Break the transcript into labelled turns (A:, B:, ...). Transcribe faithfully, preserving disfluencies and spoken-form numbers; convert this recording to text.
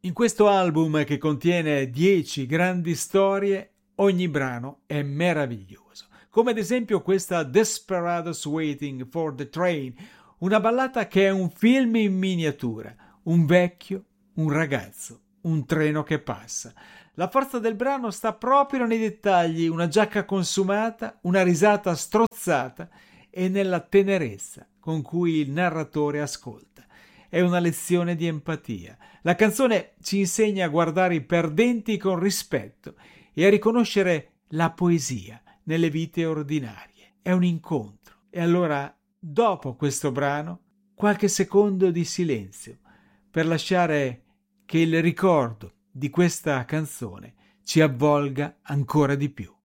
A: In questo album, che contiene dieci grandi storie, ogni brano è meraviglioso, come ad esempio questa Desperados Waiting for the Train, una ballata che è un film in miniatura, un vecchio, un ragazzo, un treno che passa. La forza del brano sta proprio nei dettagli, una giacca consumata, una risata strozzata e nella tenerezza con cui il narratore ascolta. È una lezione di empatia. La canzone ci insegna a guardare i perdenti con rispetto e a riconoscere la poesia nelle vite ordinarie. È un incontro. E allora, dopo questo brano, qualche secondo di silenzio per lasciare che il ricordo di questa canzone ci avvolga ancora di più.